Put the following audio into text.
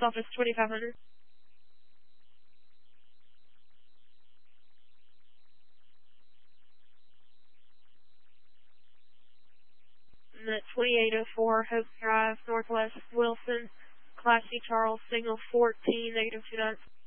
office 2500. And at 2804 Hope Drive, Northwest Wilson, Class C Charles, signal 14, -29.